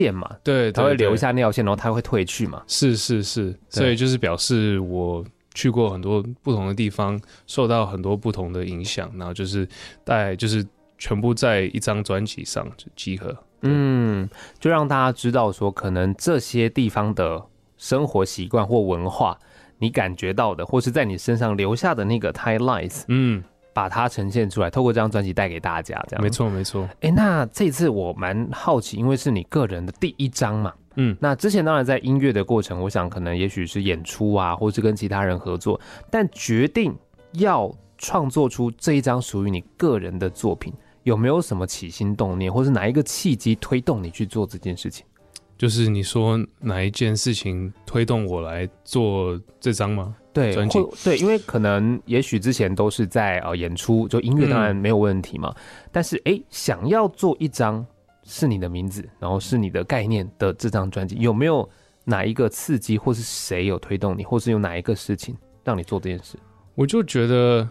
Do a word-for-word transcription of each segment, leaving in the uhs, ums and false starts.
线嘛， 对， 它会留下那条线，然后它会退去嘛。 是是是，所以就是表示我去过很多不同的地方，受到很多不同的影响，然后就是带就是全部在一张专辑上就集合。 嗯，就让大家知道说，可能这些地方的生活习惯或文化，你感觉到的，或是在你身上留下的那个 highlights， 嗯，把它呈现出来，透过这张专辑带给大家，这样。 没错没错。 哎，那这次我蛮好奇，因为是你个人的第一张嘛，嗯，那之前当然在音乐的过程，我想可能也许是演出啊，或是跟其他人合作，但决定要创作出这一张属于你个人的作品，有没有什么起心动念，或是哪一个契机推动你去做这件事情？ 就是你说哪一件事情推动我来做这张吗？ 对，专辑对，因为可能也许之前都是在呃演出，就音乐当然没有问题嘛，嗯、但是哎，想要做一张是你的名字，然后是你的概念的这张专辑，有没有哪一个刺激，或是谁有推动你，或是有哪一个事情让你做这件事？ 我就觉得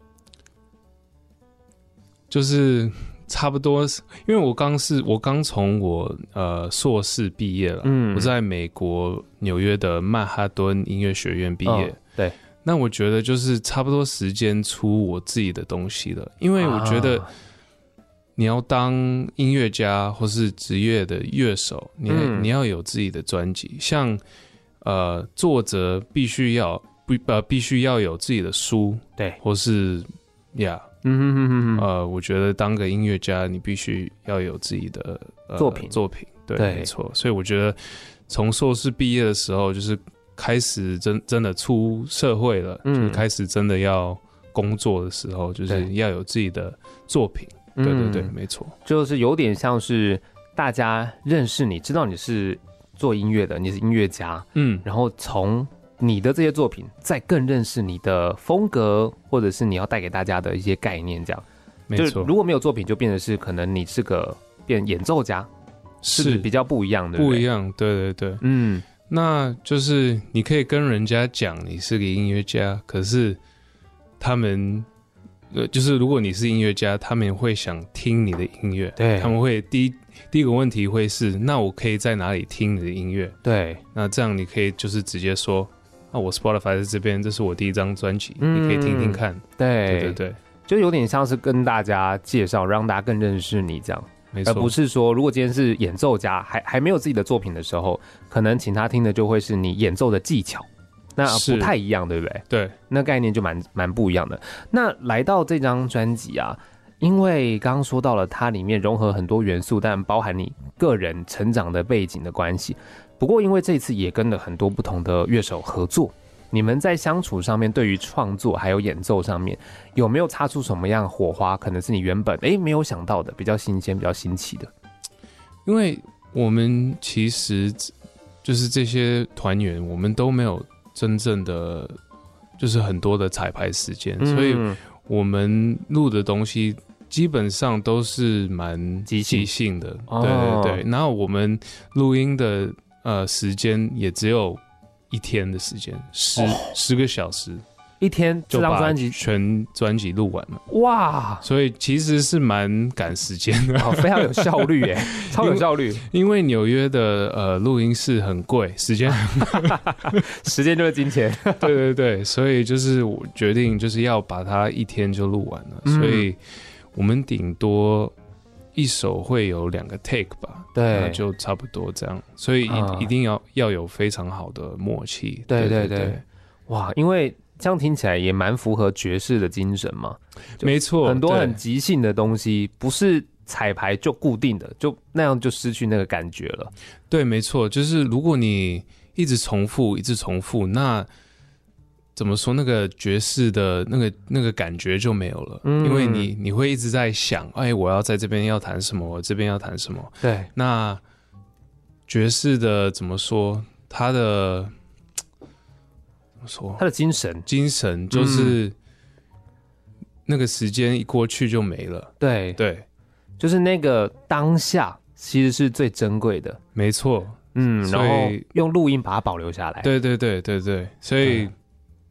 就是差不多，因为我刚是我刚从我呃硕士毕业了，嗯，我在美国纽约的曼哈顿音乐学院毕业，哦、 对， 那我觉得就是差不多时间出我自己的东西了，因为我觉得你要当音乐家或是职业的乐手，你、嗯、你要有自己的专辑，像呃作者必须要不呃必须要有自己的书， 对， 或是呀。Yeah, 嗯哼哼哼哼，呃，我觉得当个音乐家，你必须要有自己的、呃、 作品， 作品，对， 对没错。所以我觉得从硕士毕业的时候，就是开始真真的出社会了，嗯，就是开始真的要工作的时候，就是要有自己的作品，对对对，没错， 就是有点像是大家认识你，知道你是做音乐的，你是音乐家，嗯，然后从你的这些作品再更认识你的风格，或者是你要带给大家的一些概念，这样。 没错， 就如果没有作品，就变成是可能你是个变演奏家，是比较不一样的， 不一样，对对对，嗯，那就是你可以跟人家讲你是个音乐家，可是他们呃，就是如果你是音乐家，他们会想听你的音乐， 对， 他们会第一第一个问题会是，那我可以在哪里听你的音乐？ 对， 那这样你可以就是直接说。那、啊、我 Spotify 在这边，这是我第一张专辑、嗯，你可以听听看。 对对对对， 就有点像是跟大家介绍，让大家更认识你这样， 没错， 而不是说如果今天是演奏家，还还没有自己的作品的时候，可能请他听的就会是你演奏的技巧，那不太一样，对不对？ 对， 那概念就蛮蛮不一样的。那来到这张专辑啊，因为刚刚说到了它里面融合很多元素，但包含你个人成长的背景的关系。不过，因为这一次也跟了很多不同的乐手合作，你们在相处上面，对于创作还有演奏上面，有没有擦出什么样火花？可能是你原本哎没有想到的，比较新鲜、比较新奇的。 因为我们其实就是这些团员，我们都没有真正的就是很多的彩排时间、嗯，所以我们录的东西基本上都是蛮即兴的。 哦、 对对对，然后我们录音的。呃，时间也只有一天的时间，十、哦、十个小时， 一天就把全专辑录完了。 哇！ 所以其实是蛮赶时间的， 哦，非常有效率耶，超有效率。 因为纽约的呃录音室很贵，时间时间就是金钱。 对对对，所以就是我决定就是要把它一天就录完了，嗯、所以我们顶多。一首会有两个 take 吧， 对， 那就差不多这样，所以一、嗯、一定要要有非常好的默契。 对对 对, 对，哇，因为这样听起来也蛮符合爵士的精神嘛。 没错， 很多很即兴的东西，不是彩排就固定的，就那样就失去那个感觉了。 对，没错，就是如果你一直重复，一直重复，那。怎么说？那个爵士的那个那个感觉就没有了，嗯、因为你你会一直在想，哎，我要在这边要弹什么，我这边要弹什么。 对， 那爵士的怎么说？他的怎么说？ 他的精神， 精神就是、嗯、那个时间一过去就没了。 对对， 就是那个当下其实是最珍贵的。 没错， 嗯，然后用录音把它保留下来。 对对对对对，所以。呀、yeah, ，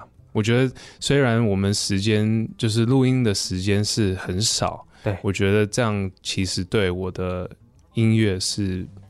我觉得虽然我们时间就是录音的时间是很少， 对， 我觉得这样其实对我的音乐是